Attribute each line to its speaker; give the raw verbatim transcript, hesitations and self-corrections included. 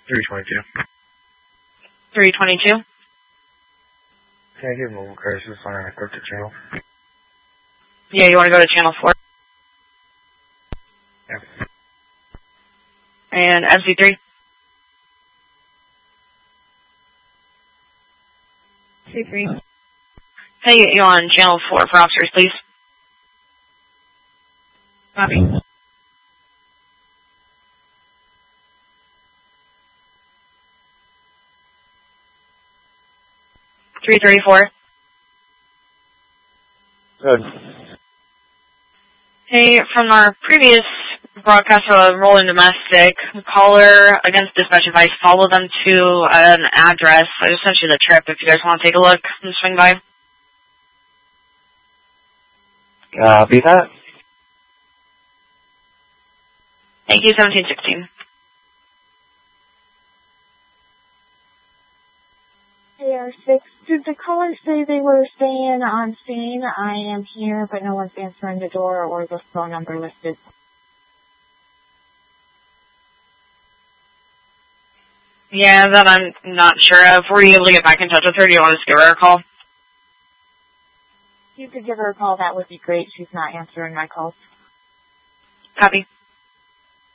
Speaker 1: three twenty-two.
Speaker 2: three twenty-two?
Speaker 1: Can I give mobile crisis on a go to channel?
Speaker 2: Yeah, you want to go to channel four?
Speaker 1: Yeah.
Speaker 2: And M C three?
Speaker 3: C three.
Speaker 2: Can I get you on channel four for officers, please?
Speaker 3: Copy.
Speaker 2: three thirty-four.
Speaker 1: Good.
Speaker 2: Hey, from our previous broadcast of Rolling Domestic, caller against dispatch advice, follow them to an address. I just sent you the trip if you guys want to take a look and swing by.
Speaker 1: Copy that.
Speaker 2: Thank you, seventeen sixteen.
Speaker 3: A R six, did the caller say they were staying on scene? I am here, but no one's answering the door or the phone number listed.
Speaker 2: Yeah, that I'm not sure of. Were you able to get back in touch with her? Do you want to just give her a call?
Speaker 3: If you could give her a call, that would be great. She's not answering my calls.
Speaker 2: Copy.